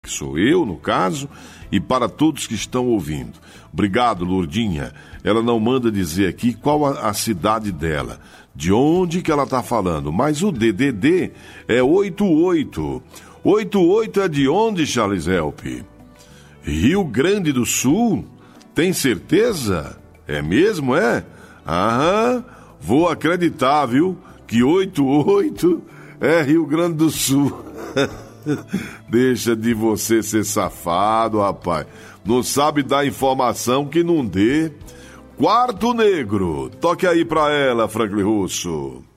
que sou eu, no caso, e para todos que estão ouvindo. Obrigado, Lourdinha. Ela não manda dizer aqui qual a cidade dela, de onde que ela está falando, mas o DDD é 88. 88 é de onde, Charles Help? Rio Grande do Sul? Tem certeza? É mesmo, é? Aham, vou acreditar, viu? Que 88 é Rio Grande do Sul. Deixa de você ser safado, rapaz. Não sabe dar informação que não dê. Quarto Negro. Toque aí pra ela, Franklin Russo.